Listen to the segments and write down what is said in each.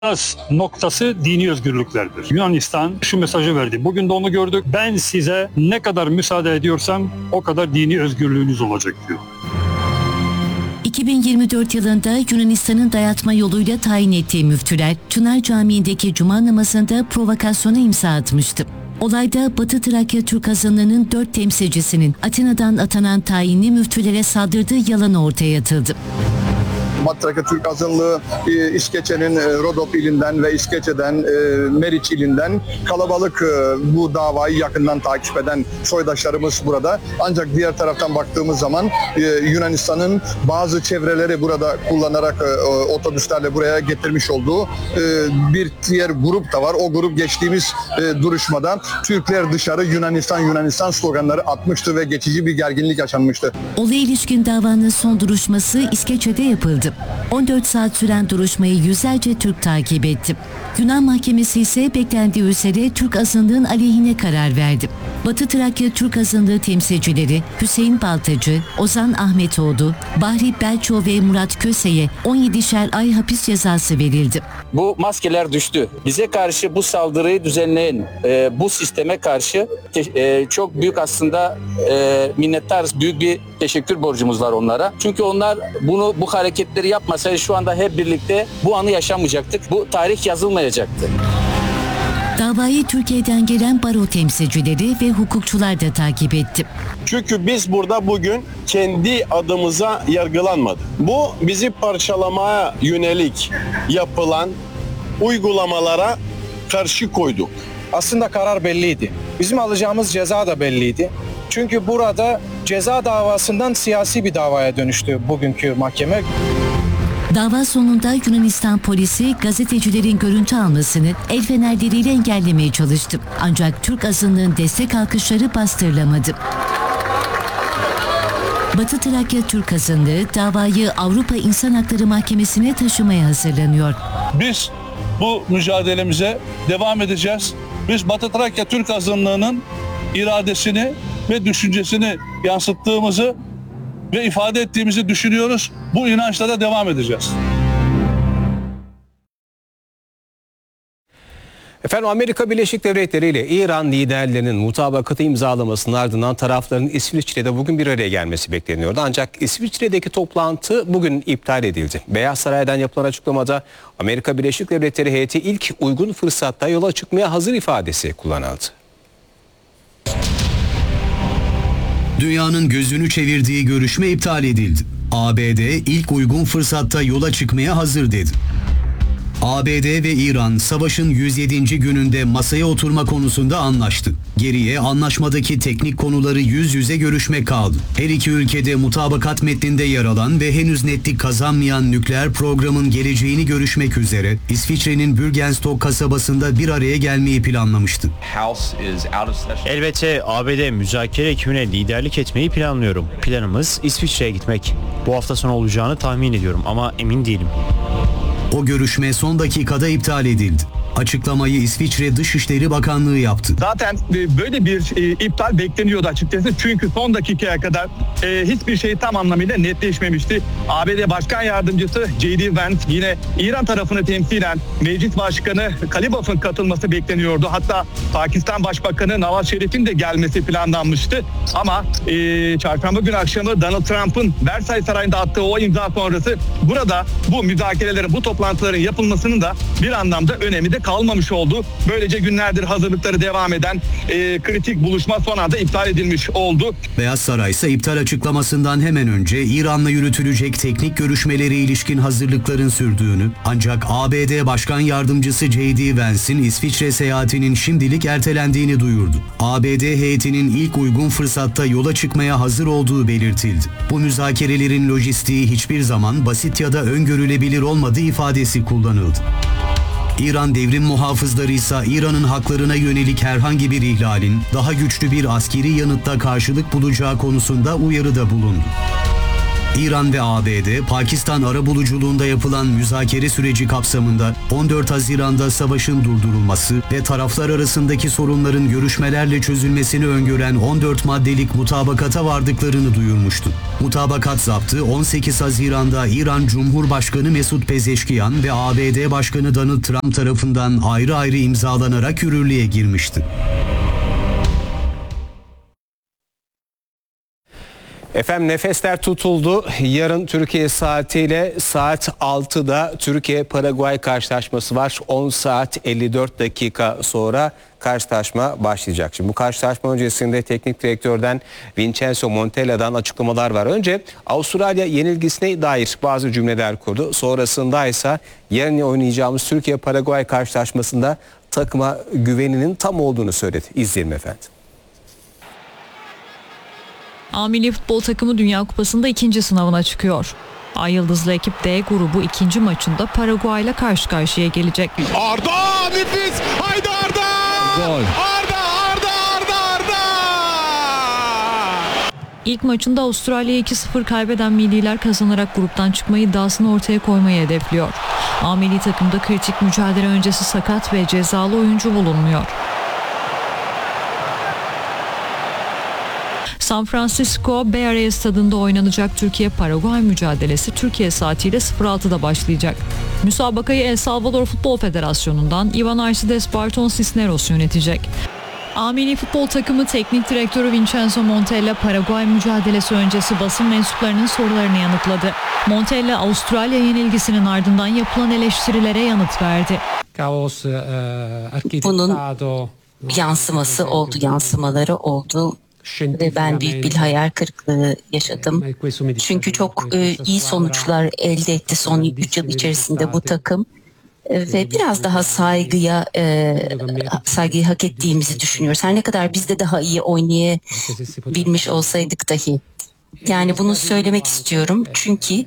Esas noktası dini özgürlüklerdir. Yunanistan şu mesajı verdi. Bugün de onu gördük. Ben size ne kadar müsaade ediyorsam o kadar dini özgürlüğünüz olacak diyor. 2024 yılında Yunanistan'ın dayatma yoluyla tayin ettiği müftüler, Çınar Camii'ndeki cuma namazında provokasyona imza atmıştı. Olayda Batı Trakya Türk azınlığının 4 temsilcisinin Atina'dan atanan tayinli müftülere saldırdığı yalanı ortaya atıldı. Batı Trakya Türk azınlığı İskeçe'nin Rodop ilinden ve İskeçe'den Meriç ilinden kalabalık bu davayı yakından takip eden soydaşlarımız burada. Ancak diğer taraftan baktığımız zaman Yunanistan'ın bazı çevreleri burada kullanarak otobüslerle buraya getirmiş olduğu bir diğer grup da var. O grup geçtiğimiz duruşmada Türkler dışarı Yunanistan sloganları atmıştı ve geçici bir gerginlik yaşanmıştı. Olaya ilişkin davanın son duruşması İskeçe'de yapıldı. 14 saat süren duruşmayı yüzlerce Türk takip etti. Yunan mahkemesi ise beklendiği üzere Türk azınlığın aleyhine karar verdi. Batı Trakya Türk azınlığı temsilcileri Hüseyin Baltacı, Ozan Ahmetoğlu, Bahri Belço ve Murat Köse'ye 17'şer ay hapis cezası verildi. Bu maskeler düştü. Bize karşı bu saldırıyı düzenleyen bu sisteme karşı çok büyük aslında minnettarız. Büyük bir teşekkür borcumuz var onlara. Çünkü onlar bu hareketleri yapmasaydı şu anda hep birlikte bu anı yaşamayacaktık. Bu tarih yazılmayacaktı. Davayı Türkiye'den gelen baro temsilcileri ve hukukçular da takip etti. Çünkü biz burada bugün kendi adımıza yargılanmadık. Bu bizi parçalamaya yönelik yapılan uygulamalara karşı koyduk. Aslında karar belliydi. Bizim alacağımız ceza da belliydi. Çünkü burada ceza davasından siyasi bir davaya dönüştü bugünkü mahkeme. Dava sonunda Yunanistan polisi gazetecilerin görüntü almasını el fenerleriyle engellemeye çalıştı. Ancak Türk azınlığın destek alkışları bastırılamadı. Batı Trakya Türk azınlığı davayı Avrupa İnsan Hakları Mahkemesi'ne taşımaya hazırlanıyor. Biz bu mücadelemize devam edeceğiz. Biz Batı Trakya Türk azınlığının iradesini ve düşüncesini yansıttığımızı ve ifade ettiğimizi düşünüyoruz. Bu inançla da devam edeceğiz. Efendim, Amerika Birleşik Devletleri ile İran liderlerinin mutabakatı imzalamasının ardından tarafların İsviçre'de bugün bir araya gelmesi bekleniyordu. Ancak İsviçre'deki toplantı bugün iptal edildi. Beyaz Saray'dan yapılan açıklamada Amerika Birleşik Devletleri heyeti ilk uygun fırsatta yola çıkmaya hazır ifadesi kullanıldı. Dünyanın gözünü çevirdiği görüşme iptal edildi. ABD ilk uygun fırsatta yola çıkmaya hazır dedi. ABD ve İran savaşın 107. gününde masaya oturma konusunda anlaştı. Geriye anlaşmadaki teknik konuları yüz yüze görüşmek kaldı. Her iki ülkede mutabakat metninde yer alan ve henüz netlik kazanmayan nükleer programın geleceğini görüşmek üzere İsviçre'nin Bürgenstock kasabasında bir araya gelmeyi planlamıştı. Elbette ABD müzakere ekibine liderlik etmeyi planlıyorum. Planımız İsviçre'ye gitmek. Bu hafta sonu olacağını tahmin ediyorum ama emin değilim. O görüşme son dakikada iptal edildi. Açıklamayı İsviçre Dışişleri Bakanlığı yaptı. Zaten böyle bir iptal bekleniyordu açıkçası. Çünkü son dakikaya kadar hiçbir şey tam anlamıyla netleşmemişti. ABD Başkan Yardımcısı J.D. Vance yine İran tarafını temsilen Meclis Başkanı Kalibaf'ın katılması bekleniyordu. Hatta Pakistan Başbakanı Nawaz Şerif'in de gelmesi planlanmıştı. Ama çarşamba günü akşamı Donald Trump'ın Versailles Sarayı'nda attığı o imza sonrası burada bu müzakerelerin, bu toplantıların yapılmasının da bir anlamda önemi de kalmamış oldu. Böylece günlerdir hazırlıkları devam eden kritik buluşma son anda iptal edilmiş oldu. Beyaz Saray ise iptal açıklamasından hemen önce İran'la yürütülecek teknik görüşmelere ilişkin hazırlıkların sürdüğünü, ancak ABD Başkan Yardımcısı J.D. Vance'in İsviçre seyahatinin şimdilik ertelendiğini duyurdu. ABD heyetinin ilk uygun fırsatta yola çıkmaya hazır olduğu belirtildi. Bu müzakerelerin lojistiği hiçbir zaman basit ya da öngörülebilir olmadığı ifadesi kullanıldı. İran devrim muhafızları ise İran'ın haklarına yönelik herhangi bir ihlalin daha güçlü bir askeri yanıtta karşılık bulacağı konusunda uyarıda bulundu. İran ve ABD, Pakistan arabuluculuğunda yapılan müzakere süreci kapsamında 14 Haziran'da savaşın durdurulması ve taraflar arasındaki sorunların görüşmelerle çözülmesini öngören 14 maddelik mutabakata vardıklarını duyurmuştu. Mutabakat zaptı 18 Haziran'da İran Cumhurbaşkanı Mesut Pezeşkiyan ve ABD Başkanı Donald Trump tarafından ayrı ayrı imzalanarak yürürlüğe girmişti. Efendim nefesler tutuldu. Yarın Türkiye saatiyle saat 6'da Türkiye-Paraguay karşılaşması var. 10 saat 54 dakika sonra karşılaşma başlayacak. Şimdi bu karşılaşma öncesinde teknik direktörden Vincenzo Montella'dan açıklamalar var. Önce Avustralya yenilgisine dair bazı cümleler kurdu. Sonrasında ise yarın oynayacağımız Türkiye-Paraguay karşılaşmasında takıma güveninin tam olduğunu söyledi. İzleyelim efendim. A milli futbol takımı Dünya Kupası'nda ikinci sınavına çıkıyor. Ay Yıldızlı ekip D grubu ikinci maçında Paraguay ile karşı karşıya gelecek. Arda nefis! Haydi Arda! Gol. Arda! İlk maçında Avustralya'ya 2-0 kaybeden milliler kazanarak gruptan çıkma iddiasını ortaya koymayı hedefliyor. A milli takımda kritik mücadele öncesi sakat ve cezalı oyuncu bulunmuyor. San Francisco Bay Area stadında oynanacak Türkiye-Paraguay mücadelesi Türkiye saatiyle 06'da başlayacak. Müsabakayı El Salvador Futbol Federasyonu'ndan Iván Arcides Barton Cisneros yönetecek. A milli futbol takımı teknik direktörü Vincenzo Montella Paraguay mücadelesi öncesi basın mensuplarının sorularını yanıtladı. Montella Avustralya yenilgisinin ardından yapılan eleştirilere yanıt verdi. Bunun yansıması oldu, yansımaları oldu. Ve ben büyük bir hayal kırıklığı yaşadım. Çünkü çok iyi sonuçlar elde etti son 3 yıl içerisinde bu takım. Ve biraz daha saygıyı hak ettiğimizi düşünüyoruz. Her ne kadar biz de daha iyi oynayabilmiş olsaydık dahi. Yani bunu söylemek istiyorum çünkü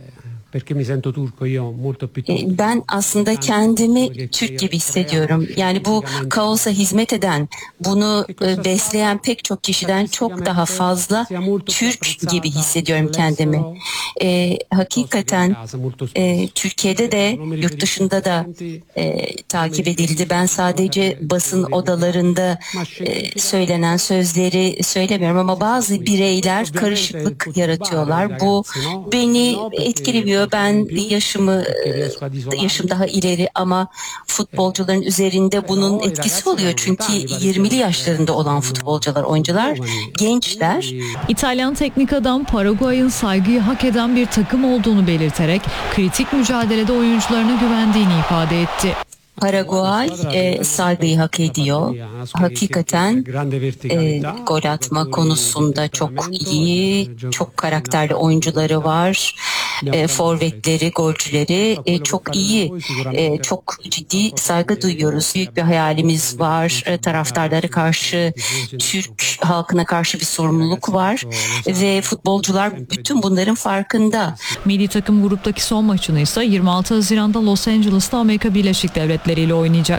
ben aslında kendimi Türk gibi hissediyorum. Yani bu kaosa hizmet eden, bunu besleyen pek çok kişiden çok daha fazla Türk gibi hissediyorum kendimi. Hakikaten Türkiye'de de yurt dışında da takip edildi. Ben sadece basın odalarında söylenen sözleri söylemiyorum ama bazı bireyler karışıklık yaratıyorlar. Bu beni etkiliyor. Ben yaşım daha ileri ama futbolcuların üzerinde bunun etkisi oluyor. Çünkü 20'li yaşlarında olan futbolcular, oyuncular gençler. İtalyan teknik adam Paraguay'ın saygıyı hak eden bir takım olduğunu belirterek kritik mücadelede oyuncularına güvendiğini ifade etti. Paraguay saygıyı hak ediyor. Hakikaten gol atma konusunda çok iyi, çok karakterli oyuncuları var. Forvetleri, golcüleri çok iyi. Çok ciddi saygı duyuyoruz. Büyük bir hayalimiz var. Taraftarlara karşı, Türk halkına karşı bir sorumluluk var. Ve futbolcular bütün bunların farkında. Milli takım gruptaki son maçını ise 26 Haziran'da Los Angeles'ta Amerika Birleşik Devletleri ile oynayacak.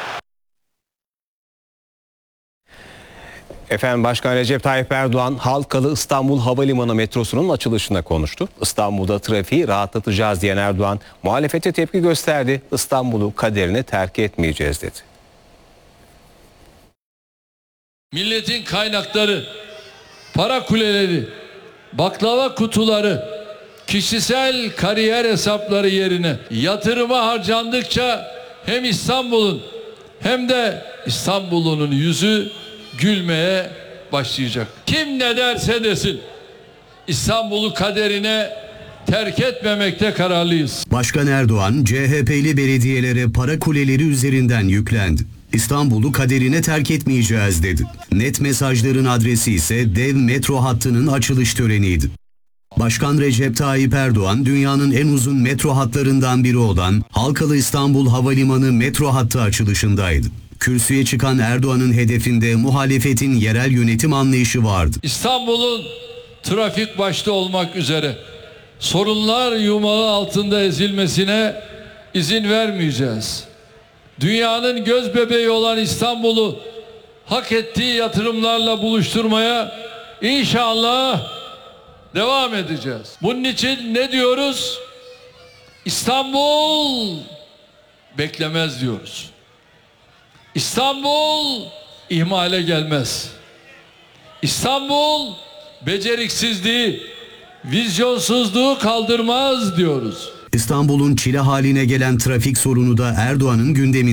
Efendim Başkan Recep Tayyip Erdoğan Halkalı İstanbul Havalimanı metrosunun açılışında konuştu. İstanbul'da trafiği rahatlatacağız diyen Erdoğan muhalefete tepki gösterdi. İstanbul'u kaderine terk etmeyeceğiz dedi. Milletin kaynakları, para kuleleri, baklava kutuları, kişisel kariyer hesapları yerine yatırıma harcandıkça hem İstanbul'un hem de İstanbul'un yüzü gülmeye başlayacak. Kim ne derse desin İstanbul'u kaderine terk etmemekte kararlıyız. Başkan Erdoğan CHP'li belediyelere para kuleleri üzerinden yüklendi. İstanbul'u kaderine terk etmeyeceğiz dedi. Net mesajların adresi ise dev metro hattının açılış töreniydi. Başkan Recep Tayyip Erdoğan dünyanın en uzun metro hatlarından biri olan Halkalı İstanbul Havalimanı metro hattı açılışındaydı. Kürsüye çıkan Erdoğan'ın hedefinde muhalefetin yerel yönetim anlayışı vardı. İstanbul'un trafik başta olmak üzere sorunlar yumağı altında ezilmesine izin vermeyeceğiz. Dünyanın göz bebeği olan İstanbul'u hak ettiği yatırımlarla buluşturmaya inşallah devam edeceğiz. Bunun için ne diyoruz? İstanbul beklemez diyoruz. İstanbul ihmale gelmez. İstanbul beceriksizliği, vizyonsuzluğu kaldırmaz diyoruz. İstanbul'un çile haline gelen trafik sorunu da Erdoğan'ın gündeminde.